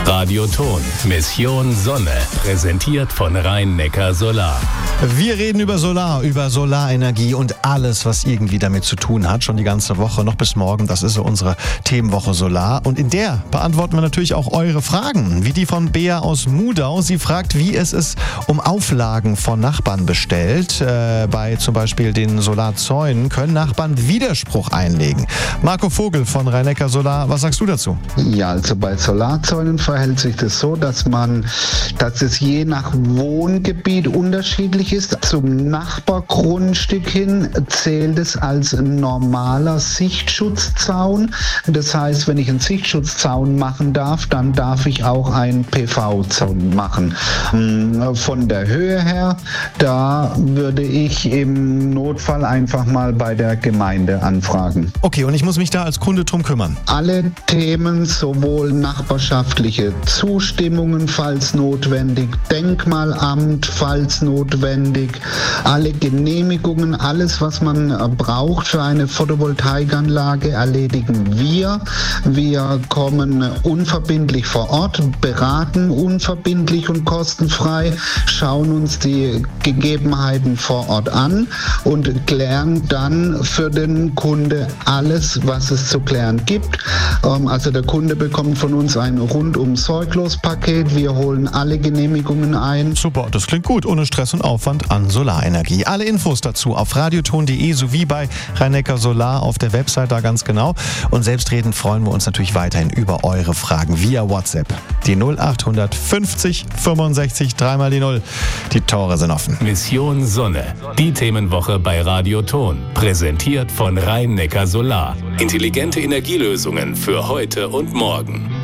Radio Ton, Mission Sonne, präsentiert von Rhein-Neckar Solar. Wir reden über Solar, über Solarenergie und alles, was irgendwie damit zu tun hat. Schon die ganze Woche, noch bis morgen. Das ist so unsere Themenwoche Solar. Und in der beantworten wir natürlich auch eure Fragen, wie die von Bea aus Mudau. Sie fragt, wie es ist um Auflagen von Nachbarn bestellt. Bei zum Beispiel den Solarzäunen können Nachbarn Widerspruch einlegen. Marco Vogel von Rhein-Neckar Solar, was sagst du dazu? Ja, also bei Solarzäunen verhält sich das so, dass es je nach Wohngebiet unterschiedlich ist. Zum Nachbargrundstück hin zählt es als normaler Sichtschutzzaun. Das heißt, wenn ich einen Sichtschutzzaun machen darf, dann darf ich auch einen PV-Zaun machen. Von der Höhe her, da würde ich im Notfall einfach mal bei der Gemeinde anfragen. Okay, und ich muss mich da als Kunde drum kümmern? Alle Themen, sowohl nachbarschaftliche Zustimmungen, falls notwendig, Denkmalamt, falls notwendig, alle Genehmigungen, alles, was man braucht für eine Photovoltaikanlage, erledigen wir. Wir kommen unverbindlich vor Ort, beraten unverbindlich und kostenfrei, schauen uns die Gegebenheiten vor Ort an und klären dann für den Kunde alles, was es zu klären gibt. Also der Kunde bekommt von uns ein rundum sorglos Paket. Wir holen alle Genehmigungen ein. Super, das klingt gut. Ohne Stress und Aufwand an Solarenergie. Alle Infos dazu auf radioton.de sowie bei Rhein-Neckar Solar auf der Website da ganz genau. Und selbstredend freuen wir uns natürlich weiterhin über eure Fragen via WhatsApp. Die 0800 50 65 3 die 0. Die Tore sind offen. Mission Sonne, die Themenwoche bei Radio Ton, präsentiert von Rhein-Neckar Solar. Intelligente Energielösungen für heute und morgen.